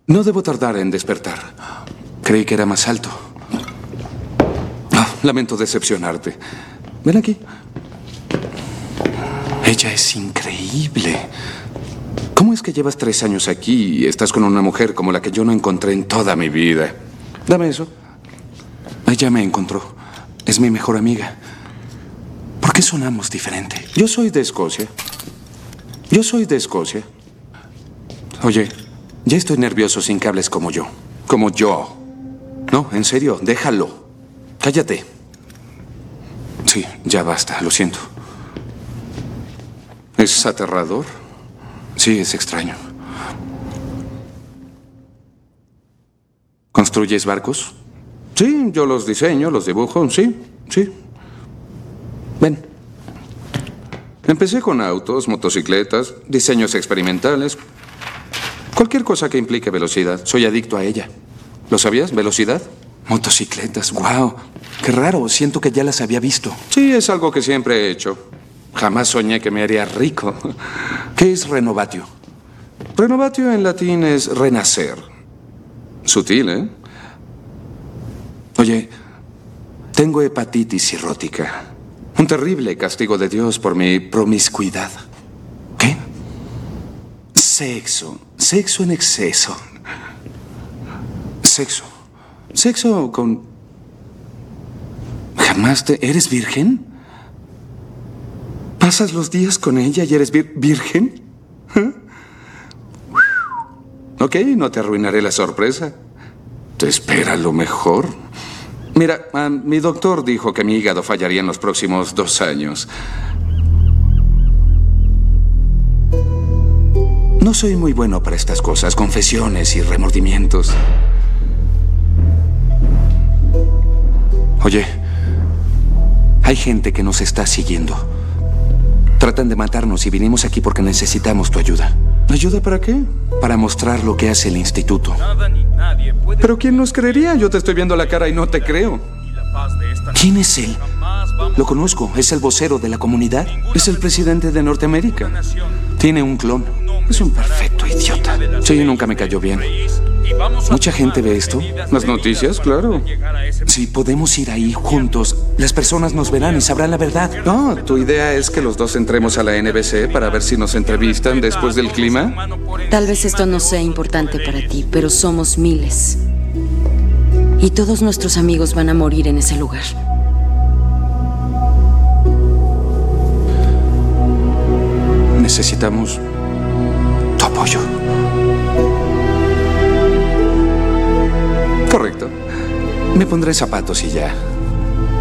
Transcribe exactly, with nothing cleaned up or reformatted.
No debo tardar en despertar. Creí que era más alto. Ah, lamento decepcionarte. Ven aquí. Ella es increíble. ¿Cómo es que llevas tres años aquí y estás con una mujer como la que yo no encontré en toda mi vida? Dame eso. Ella me encontró. Es mi mejor amiga. ¿Por qué sonamos diferente? Yo soy de Escocia. Yo soy de Escocia. Oye, ya estoy nervioso sin que hables como yo. Como yo. No, en serio, déjalo. Cállate. Sí, ya basta, lo siento. ¿Es aterrador? Sí, es extraño. ¿Construyes barcos? Sí, yo los diseño, los dibujo, sí, sí. Ven. Empecé con autos, motocicletas, diseños experimentales. Cualquier cosa que implique velocidad. Soy adicto a ella. ¿Lo sabías? ¿Velocidad? Motocicletas, wow. Qué raro, siento que ya las había visto. Sí, es algo que siempre he hecho. Jamás soñé que me haría rico. ¿Qué es renovatio? Renovatio en latín es renacer. Sutil, ¿eh? Oye, tengo hepatitis cirrótica. Un terrible castigo de Dios por mi promiscuidad. ¿Qué? Sexo. Sexo en exceso. Sexo. Sexo con... ¿Jamás te... ¿Eres virgen? ¿Pasas los días con ella y eres vir... virgen? ¿Eh? Ok, no te arruinaré la sorpresa. ¿Te espera lo mejor? Mira, uh, mi doctor dijo que mi hígado fallaría en los próximos dos años. No soy muy bueno para estas cosas, confesiones y remordimientos. Oye, hay gente que nos está siguiendo. Tratan de matarnos y vinimos aquí porque necesitamos tu ayuda. ¿Ayuda para qué? Para mostrar lo que hace el instituto. ¿Pero quién nos creería? Yo te estoy viendo la cara y no te creo. ¿Quién es él? Lo conozco. ¿Es el vocero de la comunidad? Es el presidente de Norteamérica. Tiene un clon. Es un perfecto idiota. Sí, nunca me cayó bien. ¿Mucha gente ve esto? ¿Las noticias? Claro. Si podemos ir ahí juntos, las personas nos verán y sabrán la verdad. No, ¿tu idea es que los dos entremos a la N B C para ver si nos entrevistan después del clima? Tal vez esto no sea importante para ti, pero somos miles. Y todos nuestros amigos van a morir en ese lugar. Necesitamos tu apoyo. Correcto. Me pondré zapatos y ya.